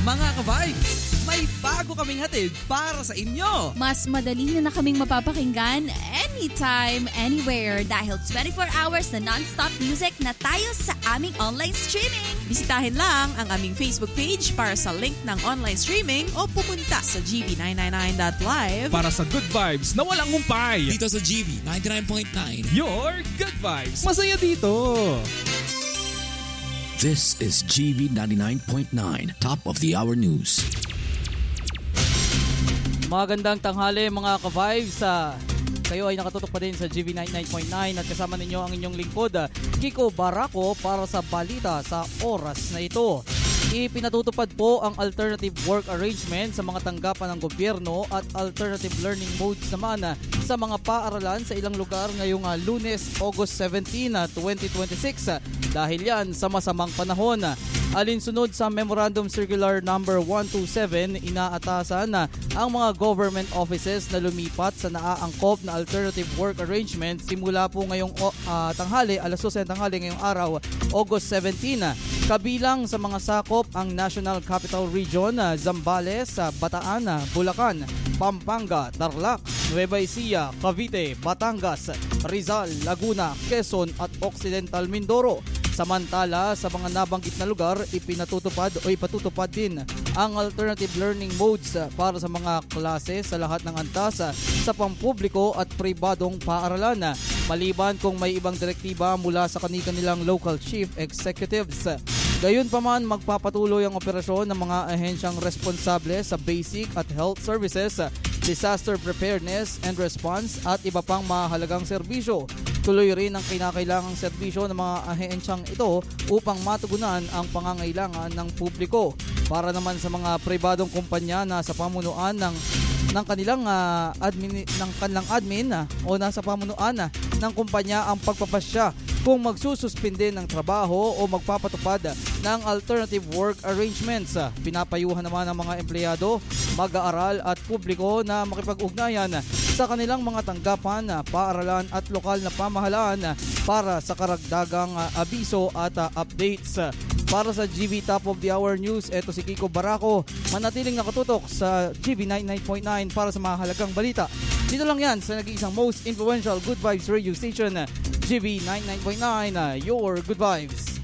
Mga ka-vibes, may bago kaming hatid para sa inyo. Mas madali nyo na kaming mapapakinggan anytime, anywhere dahil 24 hours na non-stop music na tayo sa aming online streaming. Bisitahin lang ang aming Facebook page para sa link ng online streaming o pumunta sa gv999.live para sa good vibes na walang humpay. Dito sa GV 99.9. Your good vibes. Masaya dito. This is GV 99.9, top of the hour news. Magandang tanghali mga ka-vibes. Kayo ay nakatutok pa din sa GV 99.9 at kasama ninyo ang inyong lingkod, Kiko Barako, para sa balita sa oras na ito. Ipinatutupad po ang alternative work arrangement sa mga tanggapan ng gobyerno at alternative learning modes naman sa mga paaralan sa ilang lugar ngayong Lunes, August 17, 2026 dahil yan sa masamang panahon. Alinsunod sa Memorandum Circular Number 127, inaatasan ang mga government offices na lumipat sa naaangkop na alternative work arrangement simula po ngayong tanghali, alas 12 tanghali ngayong araw, August 17. Kabilang sa mga sakop ang National Capital Region, Zambales, Bataan, Bulacan, Pampanga, Tarlac, Nueva Ecija, Cavite, Batangas, Rizal, Laguna, Quezon at Occidental Mindoro. Samantala, sa mga nabanggit na lugar, ipatutupad din ang alternative learning modes para sa mga klase sa lahat ng antas sa pampubliko at pribadong paaralan, maliban kung may ibang direktiba mula sa kanilang local chief executives. Gayunpaman, magpapatuloy ang operasyon ng mga ahensyang responsable sa basic at health services, disaster preparedness and response at iba pang mahalagang serbisyo. Tuloy rin ang kinakailangang serbisyo ng mga ahensyang ito upang matugunan ang pangangailangan ng publiko. Para naman sa mga pribadong kumpanya na sa pamunuan ng kanilang admin o nasa pamunuan ng kumpanya ang pagpapasya kung magsususpinde ng trabaho o magpapatupad ng alternative work arrangements. Pinapayuhan naman ng mga empleyado, mag-aaral at publiko na makipag-ugnayan sa kanilang mga tanggapan, paaralan at lokal na pamahalaan para sa karagdagang abiso at updates. Para sa GV Top of the Hour News, eto si Kiko Barako, manatiling nakatutok sa GV 99.9 para sa mahalagang balita. Dito lang yan sa nag-iisang most influential Good Vibes radio station, GV 99.9, Your Good Vibes.